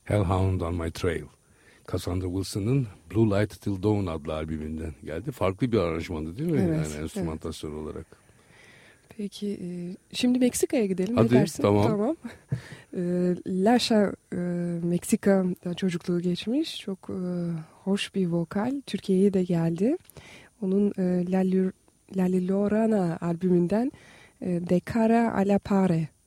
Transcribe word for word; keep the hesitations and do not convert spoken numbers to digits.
Hellhound on My Trail. Cassandra Wilson'ın Blue Light Till Dawn adlı albümünden geldi. Farklı bir aranjmandı değil mi? Evet, yani enstrümantasyon evet. olarak. Peki şimdi Meksika'ya gidelim. Hadi, ne dersin? Tamam. tamam. Lasha Meksika çocukluğu geçmiş. Çok hoş bir vokal. Türkiye'ye de geldi. Onun La Llorona albümünden De Cara a la Pared